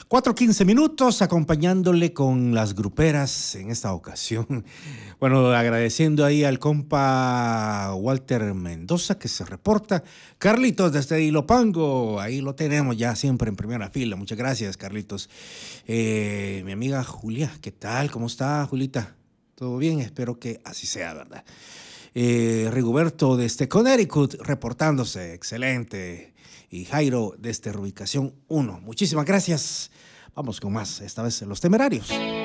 4:15, acompañándole con las gruperas en esta ocasión. Bueno, agradeciendo ahí al compa Walter Mendoza que se reporta. Carlitos desde Ilopango, ahí lo tenemos ya siempre en primera fila. Muchas gracias, Carlitos. Mi amiga Julia, ¿qué tal? ¿Cómo está, Julita? ¿Todo bien? Espero que así sea, ¿verdad? Rigoberto desde Connecticut reportándose, excelente. Y Jairo desde Reubicación 1. Muchísimas gracias. Vamos con más, esta vez Los Temerarios.